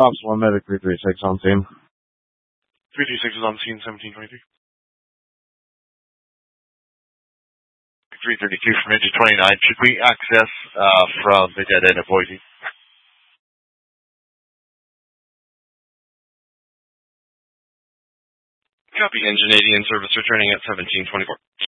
Ops 1 Medic 336 on scene. 336 is on scene, 1723. 332 from engine 29. Should we access from the dead end of Boise? Copy, engine 80 in service returning at 1724.